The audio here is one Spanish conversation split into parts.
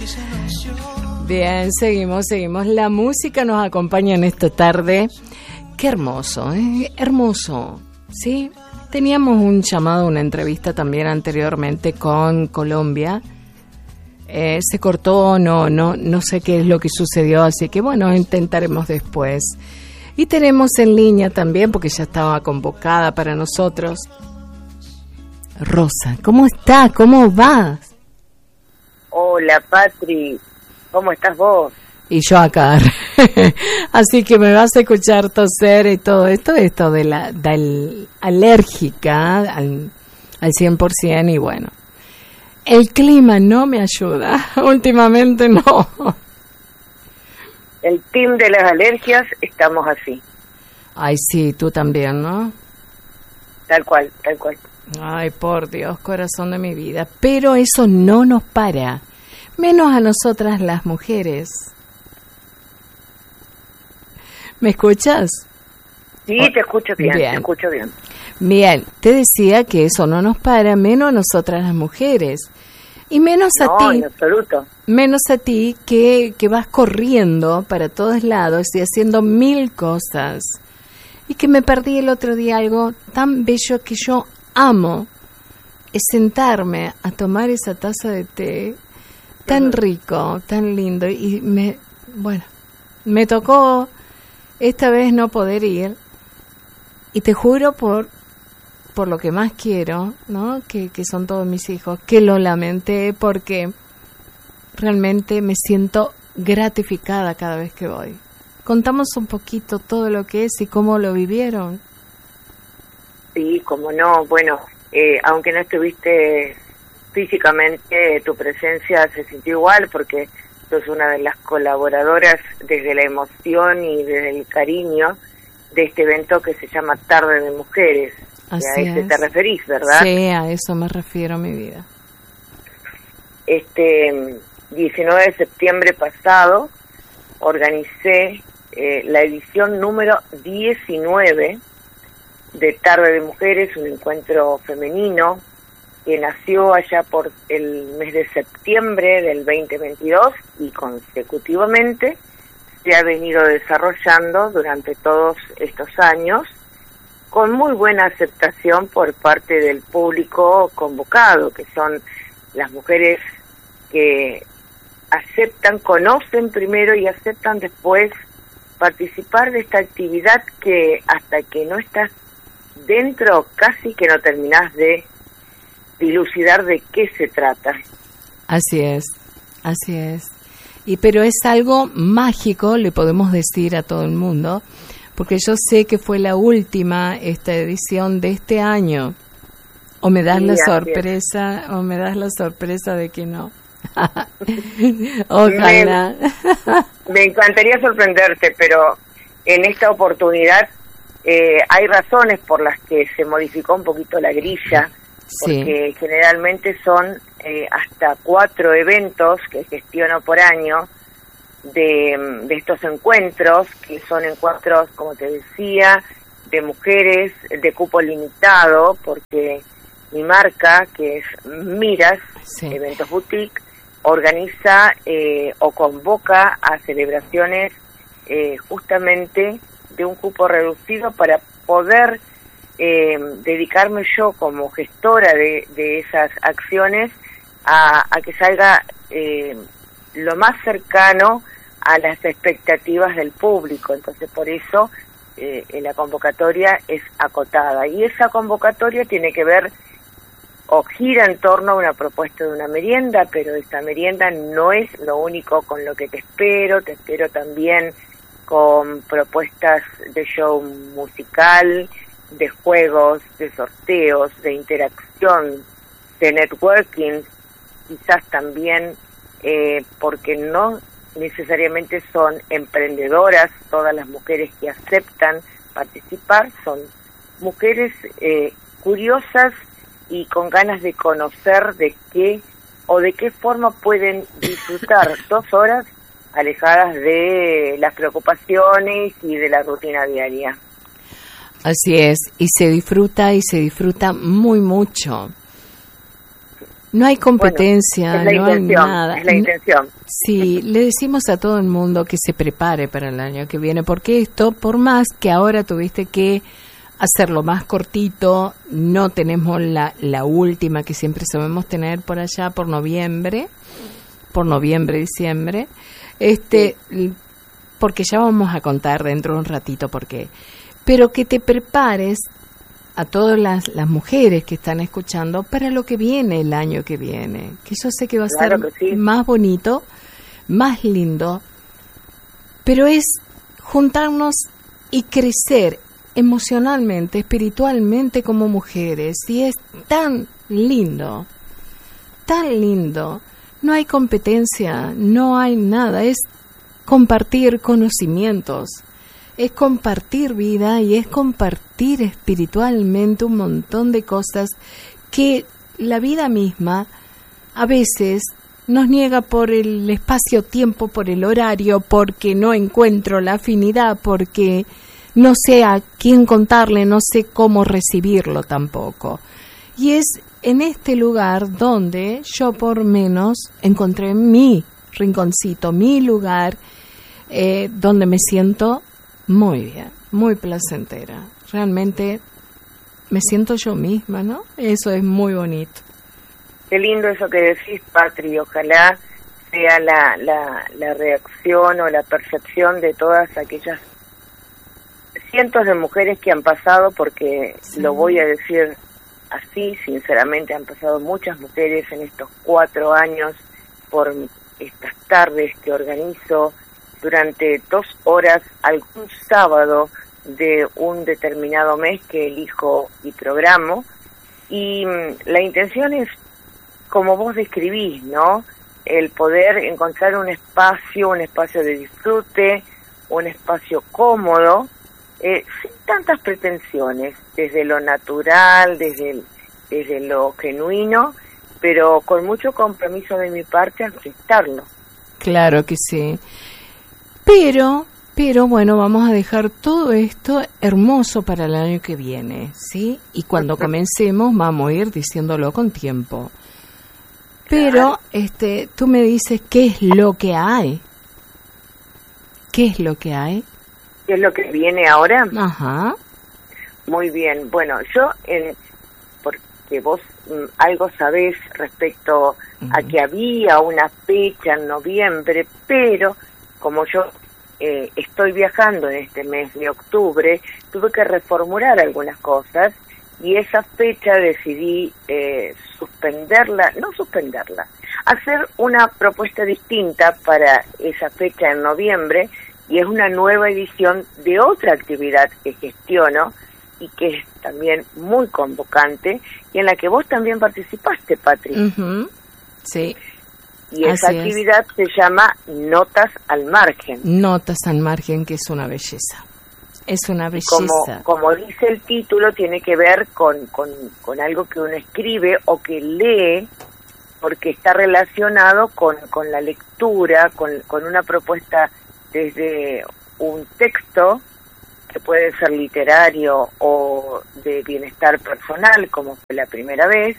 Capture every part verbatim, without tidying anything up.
Bien, seguimos, seguimos. La música nos acompaña en esta tarde. Qué hermoso, ¿eh? Hermoso, ¿sí? Teníamos un llamado, una entrevista también anteriormente con Colombia. Eh, se cortó, no, no, no sé qué es lo que sucedió, así que bueno, intentaremos después. Y tenemos en línea también, porque ya estaba convocada para nosotros, Rosa. ¿Cómo estás? ¿Cómo vas? Hola, Patri. ¿Cómo estás vos? Y yo acá. Así que me vas a escuchar toser y todo esto, esto de la del alérgica al, al cien por ciento, y bueno, el clima no me ayuda, últimamente no. El team de las alergias estamos así. Ay, sí, tú también, ¿no? Tal cual, tal cual. Ay, por Dios, corazón de mi vida. Pero eso no nos para, menos a nosotras las mujeres. ¿Me escuchas? Sí, te escucho bien, bien, te escucho bien. Bien, te decía que eso no nos para, menos a nosotras las mujeres. Y menos no, a ti. En absoluto. Menos a ti que, que vas corriendo para todos lados y haciendo mil cosas. Y que me perdí el otro día algo tan bello que yo amo. Es sentarme a tomar esa taza de té tan uh-huh. rico, tan lindo. Y me, bueno, me tocó esta vez no poder ir. Y te juro por... por lo que más quiero, ¿no? Que, que son todos mis hijos, que lo lamenté porque realmente me siento gratificada cada vez que voy. Contamos un poquito todo lo que es y cómo lo vivieron. Sí, cómo no. Bueno, eh, aunque no estuviste físicamente, tu presencia se sintió igual porque sos una de las colaboradoras desde la emoción y desde el cariño de este evento que se llama Tarde de Mujeres. Así a ese es. te referís, ¿verdad? Sí, a eso me refiero, mi vida. Este diecinueve de septiembre pasado organicé eh, la edición número diecinueve de Tarde de Mujeres, un encuentro femenino que nació allá por el mes de septiembre del veinte veintidós y consecutivamente se ha venido desarrollando durante todos estos años con muy buena aceptación por parte del público convocado, que son las mujeres que aceptan, conocen primero y aceptan después participar de esta actividad que hasta que no estás dentro casi que no terminás de dilucidar de qué se trata. Así es, así es. Y pero es algo mágico, le podemos decir a todo el mundo, porque yo sé que fue la última esta edición de este año. O me das sí, la sorpresa, o me das la sorpresa de que no. Ojalá. Me, me encantaría sorprenderte, pero en esta oportunidad eh, hay razones por las que se modificó un poquito la grilla, porque sí. generalmente son eh, hasta cuatro eventos que gestiono por año, De, de estos encuentros, que son encuentros, como te decía, de mujeres, de cupo limitado, porque mi marca, que es Miras, sí. Eventos Boutique, organiza eh, o convoca a celebraciones eh, justamente de un cupo reducido para poder eh, dedicarme yo como gestora de, de esas acciones a, a que salga eh, lo más cercano a las expectativas del público. Entonces por eso eh, la convocatoria es acotada, y esa convocatoria tiene que ver o gira en torno a una propuesta de una merienda, pero esta merienda no es lo único con lo que te espero. Te espero también con propuestas de show musical, de juegos, de sorteos, de interacción, de networking, quizás también eh, porque no necesariamente son emprendedoras todas las mujeres que aceptan participar, son mujeres eh, curiosas y con ganas de conocer de qué o de qué forma pueden disfrutar dos horas alejadas de las preocupaciones y de la rutina diaria. Así es, y se disfruta y se disfruta muy mucho. No hay competencia, bueno, es la no intención, hay nada. Es la intención. Sí, le decimos a todo el mundo que se prepare para el año que viene, porque esto, por más que ahora tuviste que hacerlo más cortito, no tenemos la, la última que siempre sabemos tener por allá, por noviembre, por noviembre, diciembre, este, sí. Porque ya vamos a contar dentro de un ratito por qué. Pero que te prepares a todas las, las mujeres que están escuchando para lo que viene el año que viene, que yo sé que va a claro ser sí. más bonito, más lindo, pero es juntarnos y crecer emocionalmente, espiritualmente como mujeres, y es tan lindo, tan lindo, no hay competencia, no hay nada, es compartir conocimientos, es compartir vida y es compartir espiritualmente un montón de cosas que la vida misma a veces nos niega por el espacio-tiempo, por el horario, porque no encuentro la afinidad, porque no sé a quién contarle, no sé cómo recibirlo tampoco. Y es en este lugar donde yo por menos encontré mi rinconcito, mi lugar, eh, donde me siento muy bien, muy placentera. Realmente me siento yo misma, ¿no? Eso es muy bonito. Qué lindo eso que decís, Patri. Ojalá sea la, la, la reacción o la percepción de todas aquellas cientos de mujeres que han pasado, porque sí. Lo voy a decir así, sinceramente, han pasado muchas mujeres en estos cuatro años por estas tardes que organizo durante dos horas algún sábado de un determinado mes que elijo y programo, y la intención es, como vos describís, ¿no? El poder encontrar un espacio, un espacio de disfrute, un espacio cómodo, eh, sin tantas pretensiones, desde lo natural, desde, el, desde lo genuino, pero con mucho compromiso de mi parte al gestarlo. Claro que sí. Pero, pero bueno, vamos a dejar todo esto hermoso para el año que viene, ¿sí? Y cuando comencemos vamos a ir diciéndolo con tiempo. Pero, claro. este, tú me dices qué es lo que hay. ¿Qué es lo que hay? ¿Qué es lo que viene ahora? Ajá. Muy bien. Bueno, yo, en, porque vos m, algo sabés respecto uh-huh. a que había una fecha en noviembre, pero como yo eh, estoy viajando en este mes de octubre, tuve que reformular algunas cosas y esa fecha decidí eh, suspenderla, no suspenderla, hacer una propuesta distinta para esa fecha en noviembre, y es una nueva edición de otra actividad que gestiono y que es también muy convocante y en la que vos también participaste, Patri. Uh-huh. Sí. Y esa Así actividad es. se llama Notas al Margen. Notas al Margen, que es una belleza. Es una belleza. Como, como dice el título, tiene que ver con, con, con algo que uno escribe o que lee, porque está relacionado con, con la lectura, con, con una propuesta desde un texto, que puede ser literario o de bienestar personal, como fue la primera vez.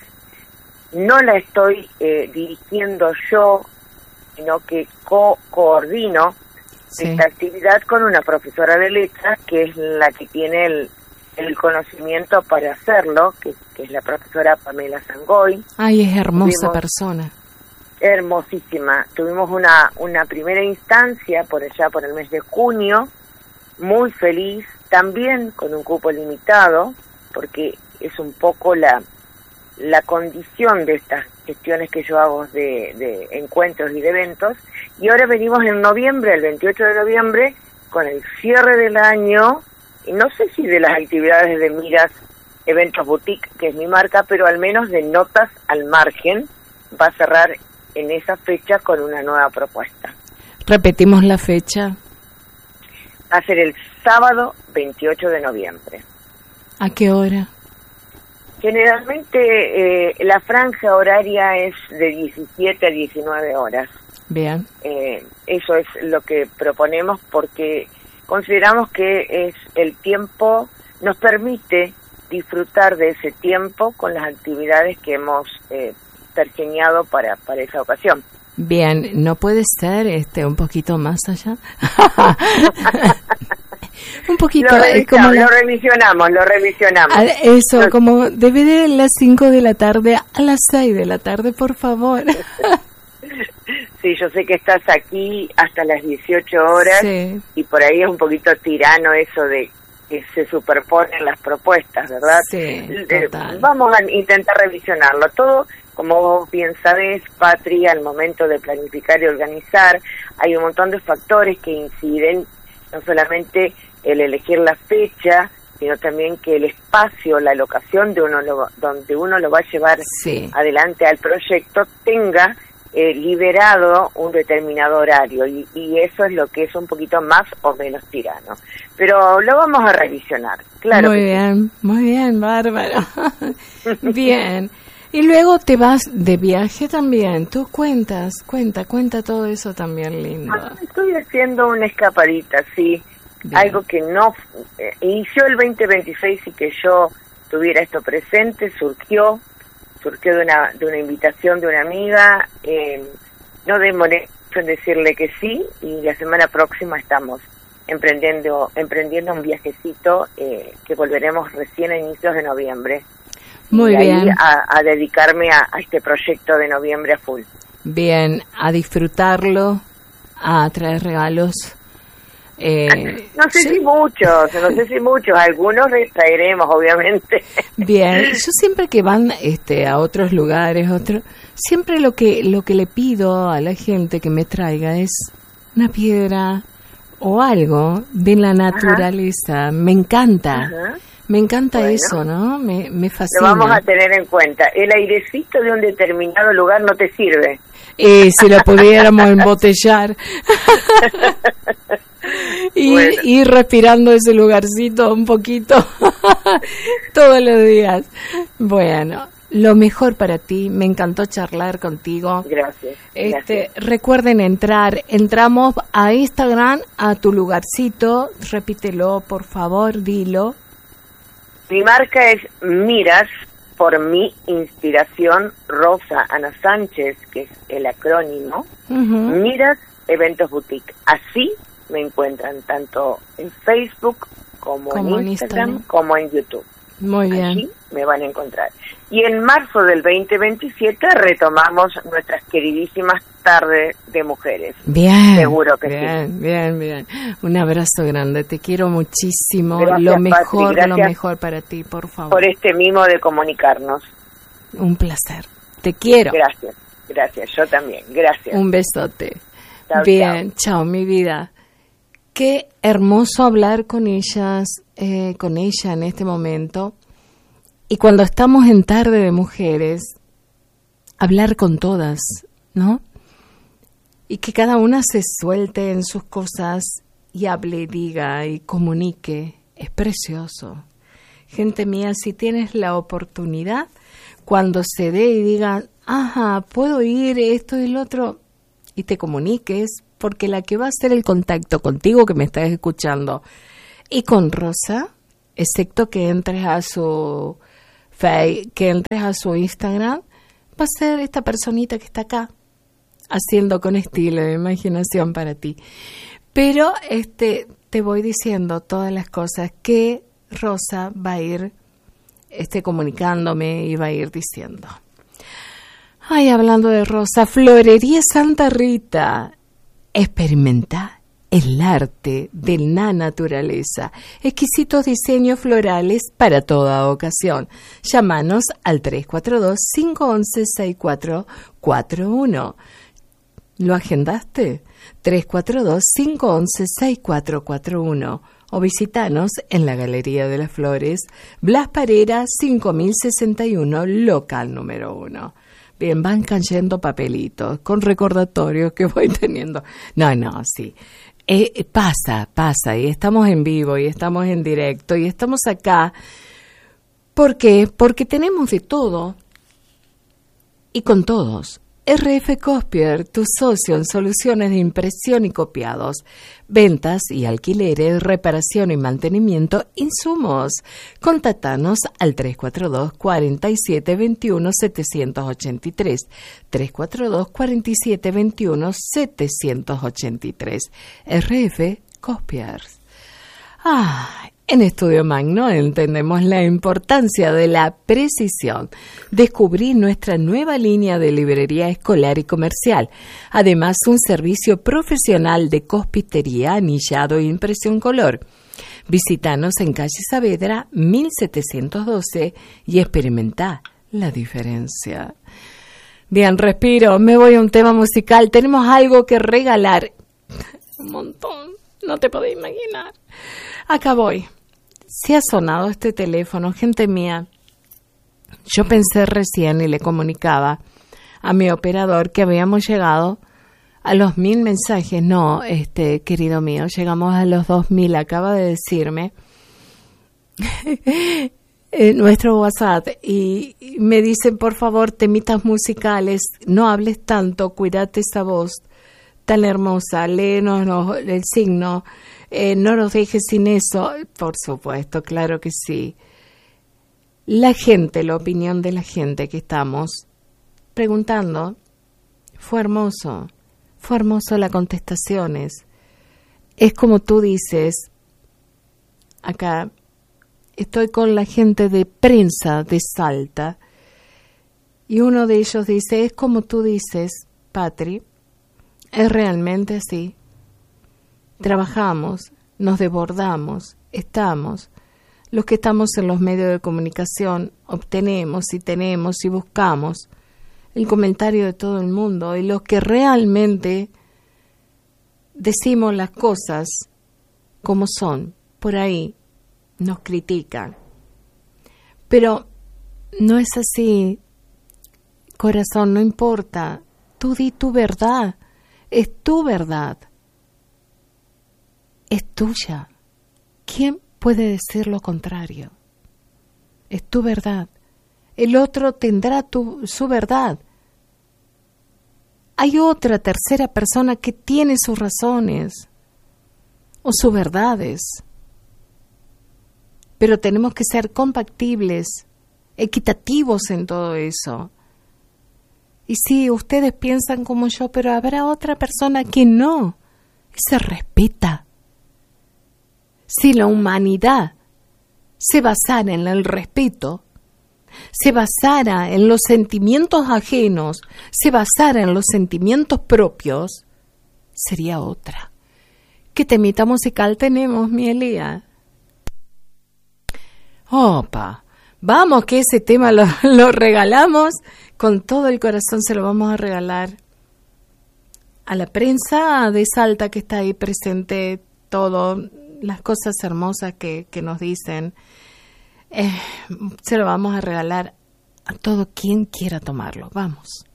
No la estoy eh, dirigiendo yo, sino que co coordino sí. esta actividad con una profesora de letras, que es la que tiene el, el conocimiento para hacerlo, que, que es la profesora Pamela Sangoy. Ay, es hermosa Tuvimos, persona. Hermosísima. Tuvimos una, una primera instancia por allá, por el mes de junio, muy feliz, también con un cupo limitado, porque es un poco la... la condición de estas gestiones que yo hago de, de encuentros y de eventos, y ahora venimos en noviembre, el veintiocho de noviembre, con el cierre del año, y no sé si de las actividades de Miras Eventos Boutique, que es mi marca, pero al menos de Notas al Margen, va a cerrar en esa fecha con una nueva propuesta. Repetimos la fecha. Va a ser el sábado veintiocho de noviembre. ¿A qué hora? Generalmente eh, la franja horaria es de diecisiete a diecinueve horas. Bien. Eh, eso es lo que proponemos porque consideramos que es el tiempo, nos permite disfrutar de ese tiempo con las actividades que hemos eh, pergeñado para, para esa ocasión. Bien, ¿no puede ser este un poquito más allá? Un poquito. Lo, Es como la... lo revisionamos, lo revisionamos. A, eso, Nos... como debe de las cinco de la tarde a las seis de la tarde, por favor. Sí, yo sé que estás aquí hasta las dieciocho horas, sí. Y por ahí es un poquito tirano eso de que se superponen las propuestas, ¿verdad? Sí, total. Vamos a intentar revisionarlo todo. Como vos bien sabés, Patri, al momento de planificar y organizar, hay un montón de factores que inciden, no solamente el elegir la fecha, sino también que el espacio, la locación de uno lo, donde uno lo va a llevar sí. adelante al proyecto tenga eh, liberado un determinado horario, y, y eso es lo que es un poquito más o menos tirano. Pero lo vamos a revisionar, claro. Muy bien, sí. Muy bien, bárbaro. Bien. Y luego te vas de viaje también. Tú cuentas, cuenta, cuenta todo eso también, lindo. Ah, estoy haciendo una escapadita, sí. Bien. Algo que no... Eh, inició el veinte veintiséis y que yo tuviera esto presente, surgió, surgió de una, de una invitación de una amiga. Eh, no demoré en decirle que sí, y la semana próxima estamos emprendiendo, emprendiendo un viajecito eh, que volveremos recién a inicios de noviembre. Muy y bien. Ahí a, a dedicarme a, a este proyecto de noviembre a full. Bien, a disfrutarlo, a traer regalos. Eh, no sé ¿sí? si muchos, no sé si muchos, algunos les traeremos, obviamente. Bien, yo siempre que van este, a otros lugares, otro, siempre lo que lo que le pido a la gente que me traiga es una piedra o algo de la naturaleza. Ajá. Me encanta. Ajá. Me encanta bueno, eso, ¿no? Me, me fascina. Lo vamos a tener en cuenta. El airecito de un determinado lugar no te sirve. Eh, si lo pudiéramos embotellar. y bueno. Ir respirando ese lugarcito un poquito todos los días. Bueno, lo mejor para ti. Me encantó charlar contigo. Gracias. Este, gracias. Recuerden entrar. Entramos a Instagram, a tu lugarcito. Repítelo, por favor, dilo. Mi marca es Miras, por mi inspiración, Rosa Ana Sánchez, que es el acrónimo. Uh-huh. Miras Eventos Boutique. Así me encuentran tanto en Facebook como, como en Instagram, Instagram como en YouTube. Muy bien. Allí me van a encontrar. Y en marzo del veinte veintisiete retomamos nuestras queridísimas tardes de mujeres. Bien. Seguro que bien, sí. Bien, bien, bien. Un abrazo grande. Te quiero muchísimo. Gracias, lo mejor, Patri, lo mejor para ti, por favor. Por este mimo de comunicarnos. Un placer. Te quiero. Gracias, gracias. Yo también. Gracias. Un besote. Chao, bien, chao. chao, mi vida. Qué hermoso hablar con ellas, eh, con ella en este momento. Y cuando estamos en Tarde de Mujeres, hablar con todas, ¿no? Y que cada una se suelte en sus cosas y hable, diga y comunique. Es precioso. Gente mía, si tienes la oportunidad, cuando se dé y digan, ajá, puedo ir esto y lo otro, y te comuniques, porque la que va a hacer el contacto contigo que me estás escuchando y con Rosa, excepto que entres a su Face, que entres a su Instagram, va a ser esta personita que está acá, haciendo con estilo e imaginación para ti. Pero este te voy diciendo todas las cosas que Rosa va a ir este, comunicándome y va a ir diciendo. Ay, hablando de Rosa, Florería Santa Rita. Experimenta el arte de la naturaleza. Exquisitos diseños florales para toda ocasión. Llámanos al tres cuatro dos, cinco uno uno, seis cuatro cuatro uno. ¿Lo agendaste? tres cuatro dos, cinco uno uno, seis cuatro cuatro uno. O visitanos en la Galería de las Flores, Blas Parera, cinco mil sesenta y uno, local número uno. Bien, van cayendo papelitos con recordatorios que voy teniendo. No, no, sí. Eh, pasa, pasa. Y estamos en vivo, y estamos en directo, y estamos acá. ¿Por qué? Porque tenemos de todo y con todos. R F Cospier, tu socio en soluciones de impresión y copiados, ventas y alquileres, reparación y mantenimiento, insumos. Contáctanos al tres cuatro dos, cuatro siete dos uno, siete ocho tres, tres cuatro dos, cuatro siete dos uno, siete ocho tres. R F Cospier. Ah, en Estudio Magno entendemos la importancia de la precisión. Descubrí nuestra nueva línea de librería escolar y comercial. Además, un servicio profesional de cospitería, anillado e impresión color. Visítanos en calle Saavedra mil setecientos doce y experimenta la diferencia. Bien, respiro, me voy a un tema musical. Tenemos algo que regalar. Un montón, no te podés imaginar. Acá voy. Si ha sonado este teléfono, gente mía, yo pensé recién y le comunicaba a mi operador que habíamos llegado a los mil mensajes. No, este querido mío, llegamos a los dos mil, acaba de decirme nuestro WhatsApp y me dicen, por favor, temitas musicales, no hables tanto, cuídate esa voz tan hermosa, léenos no, el signo. Eh, no nos dejes sin eso. Por supuesto, claro que sí. La gente, la opinión de la gente que estamos preguntando, fue hermoso, fue hermoso las contestaciones. Es como tú dices, acá estoy con la gente de prensa de Salta, y uno de ellos dice, es como tú dices, Patri, es realmente así. Trabajamos, nos desbordamos, estamos. Los que estamos en los medios de comunicación obtenemos y tenemos y buscamos el comentario de todo el mundo. Y los que realmente decimos las cosas como son, por ahí nos critican. Pero no es así, corazón, no importa. Tú di tu verdad, es tu verdad. Es tuya. ¿Quién puede decir lo contrario? Es tu verdad. El otro tendrá tu, su verdad. Hay otra tercera persona que tiene sus razones o sus verdades. Pero tenemos que ser compatibles, equitativos en todo eso. Y sí, ustedes piensan como yo, pero habrá otra persona que no. Y se respeta. Si la humanidad se basara en el respeto, se basara en los sentimientos ajenos, se basara en los sentimientos propios, sería otra. ¿Qué temita musical tenemos, mi Elía? Opa, vamos que ese tema lo, lo regalamos, con todo el corazón se lo vamos a regalar a la prensa de Salta que está ahí presente, todo, las cosas hermosas que, que nos dicen, eh, se lo vamos a regalar a todo quien quiera tomarlo. Vamos.